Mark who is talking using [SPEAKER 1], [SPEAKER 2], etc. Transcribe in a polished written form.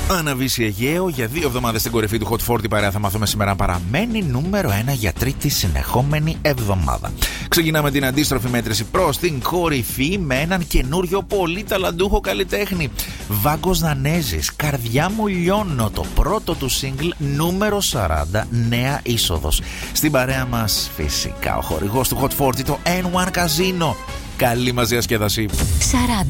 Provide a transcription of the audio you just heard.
[SPEAKER 1] Αναβήσει Αιγαίο για 2 εβδομάδες στην κορυφή του Hot 40 παρέα. Θα μάθουμε σήμερα παραμένει νούμερο 1 για τρίτη συνεχόμενη εβδομάδα. Ξεκινάμε την αντίστροφη μέτρηση προς την κορυφή με έναν καινούριο πολύ ταλαντούχο καλλιτέχνη. Βάγκος Δανέζης, Καρδιά μου λιώνω, το πρώτο του single, νούμερο 40, νέα είσοδος. Στην παρέα μας φυσικά ο χορηγός του Hot 40, το N1 Casino. Καλή μας διασκέδαση. 40.